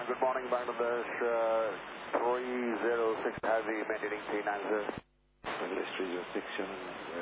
Good morning, Bangladesh. 306 Heavy, maintaining 390. Bangladesh 306,